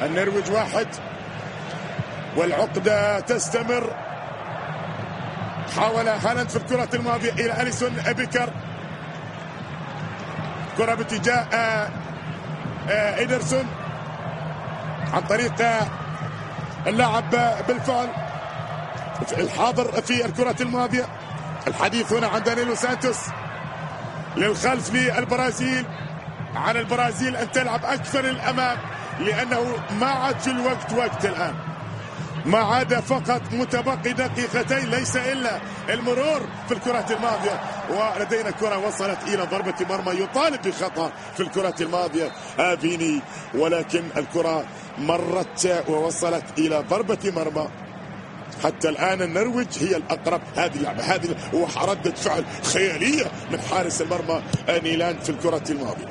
النرويج 1 والعقدة تستمر. حاول هالاند في الكرة الماضية إلى أليسون بيكر، كرة باتجاه إيدرسون عن طريق اللاعب بالفعل الحاضر في الكرة الماضية. الحديث هنا عن دانيلو سانتوس للخلف للبرازيل. على البرازيل أن تلعب أكثر للأمام، لأنه ما عاد في الوقت وقت الآن، ما عاد فقط متبقي دقيقتين، ليس إلا المرور في الكرة الماضية. ولدينا كرة وصلت إلى ضربة مرمى، يطالب بخطأ في الكرة الماضية فيني، ولكن الكرة مرت ووصلت إلى ضربة مرمى. حتى الآن النرويج هي الأقرب. هذه اللعبة هذه وردة فعل خيالية من حارس المرمى نيلاند في الكرة الماضية.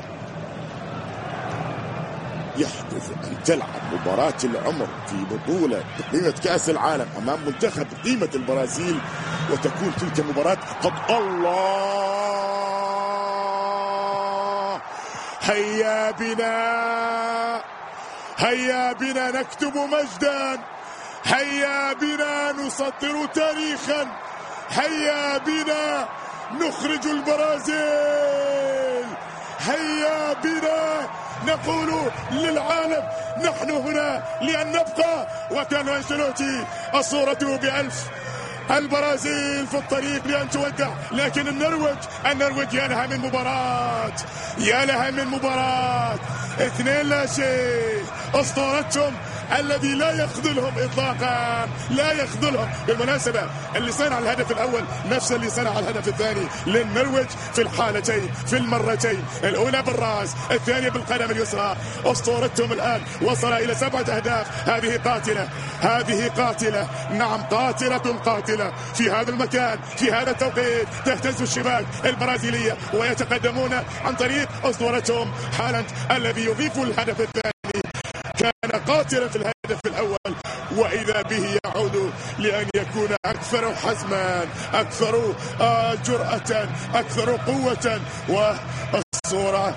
يحدث أن تلعب مباراة العمر في بطولة بقيمة كأس العالم أمام منتخب بقيمة البرازيل، وتكون تلك المباراة قد الله. هيا بنا نكتب مجدا، هيا بنا نسطر تاريخا، هيا بنا نخرج البرازيل، هيا بنا نقول للعالم نحن هنا لأن نبقى. وكان أنشيلوتي الصورة ب1000 البرازيل في الطريق لأن تودع، لكن النرويج يا لها من مباراة، يا لها من مباراة. 2-0. أسطورتهم الذي لا يخذلهم إطلاقا، لا يخذلهم. بالمناسبة اللي صنع الهدف الأول نفس اللي صنع الهدف الثاني للنرويج في الحالتين، في المرتين، الأولى بالرأس، الثانية بالقدم اليسرى. أسطورتهم الآن وصل إلى 7 أهداف. هذه قاتلة، هذه قاتلة، نعم قاتلة في هذا المكان، في هذا التوقيت. تهتز الشباك البرازيلية ويتقدمون عن طريق أسطورتهم هالاند الذي يضيف الهدف الثاني. كان قاتلا في الهدف الأول، وإذا به يعود لأن يكون أكثر حزما، أكثر جرأة، أكثر قوة. والصورة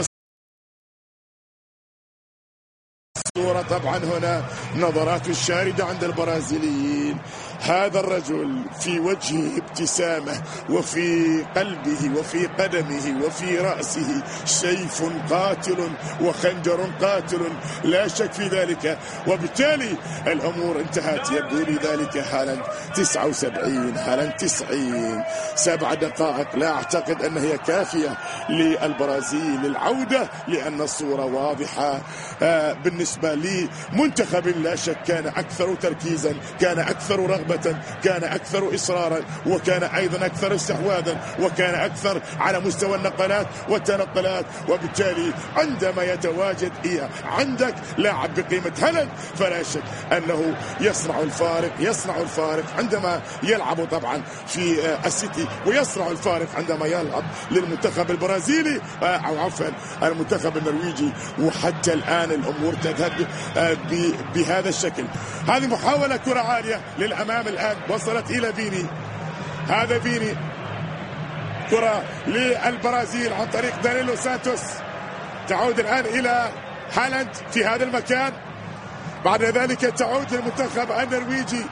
طبعا هنا نظرات الشاردة عند البرازيليين. هذا الرجل في وجهه ابتسامة، وفي قلبه وفي قدمه وفي رأسه سيف قاتل وخنجر قاتل، لا شك في ذلك. وبالتالي الأمور انتهت. يبدو لي ذلك هالاند 79، هالاند 90. 7 دقائق لا أعتقد أن هي كافية للبرازيل العودة، لأن الصورة واضحة. بالنسبة لمنتخب لا شك كان أكثر تركيزا، كان أكثر رغبة، كان أكثر إصرارا، وكان أيضا أكثر استحواذا، وكان أكثر على مستوى النقلات والتنقلات. وبالتالي عندما يتواجد عندك لاعب بقيمة هالاند فلا شك أنه يصنع الفارق عندما يلعب طبعا في السيتي، ويصنع الفارق عندما يلعب للمنتخب البرازيلي أو عفوا المنتخب النرويجي. وحتى الآن الأمور تذهب بهذا الشكل. هذه محاولة كرة عالية للأمام الآن وصلت إلى فيني. هذا فيني، كرة للبرازيل عن طريق دانيلو سانتوس، تعود الآن إلى هالاند في هذا المكان. بعد ذلك تعود للمنتخب النرويجي،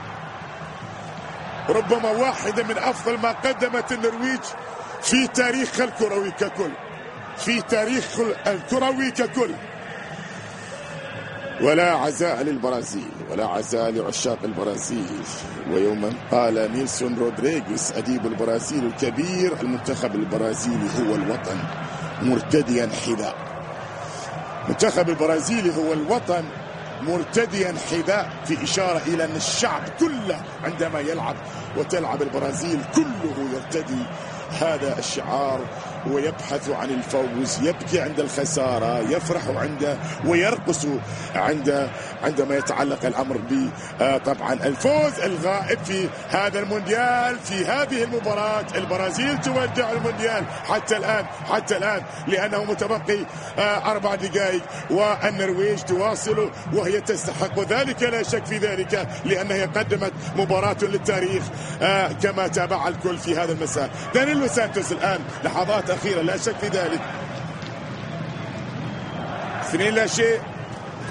ربما واحدة من أفضل ما قدمت النرويج في تاريخ الكروي ككل، في تاريخ الكروي ككل. ولا عزاء للبرازيل، ولا عزاء لعشاق البرازيل. ويوما قال نيلسون رودريغيز أديب البرازيل الكبير: المنتخب البرازيلي هو الوطن مرتديا حذاء. منتخب البرازيلي هو الوطن مرتديا حذاء، في إشارة إلى أن الشعب كله عندما يلعب وتلعب البرازيل كله يرتدي هذا الشعار ويبحث عن الفوز، يبكي عند الخسارة، يفرح ويرقص عندما يتعلق الأمر طبعا الفوز الغائب في هذا المونديال. في هذه المباراة البرازيل تودع المونديال حتى الآن لأنه متبقي 4 دقائق، والنرويج تواصل وهي تستحق ذلك لا شك في ذلك، لأنها قدمت مباراة للتاريخ كما تابع الكل في هذا المساء. دانيلو سانتوس الآن لحظات أخيرة لا شك في ذلك. 2-0.